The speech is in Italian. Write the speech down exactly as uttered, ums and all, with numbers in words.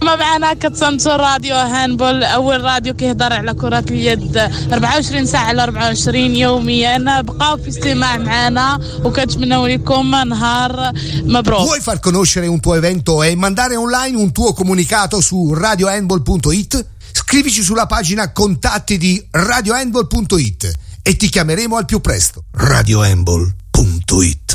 اسمع معنا كتسانتو راديو هاندبول أول راديو كيهضر على كرة اليد أربعة وعشرين ساعة على أربعة وعشرين يوميا. بقاو في استماع معنا وكنتمناو لكم نهار مبروك. Vuoi far conoscere un tuo evento e mandare online un tuo comunicato su radio handball punto it? Scrivici sulla pagina contatti di radio handball punto it e ti chiameremo al più presto. radio handball punto it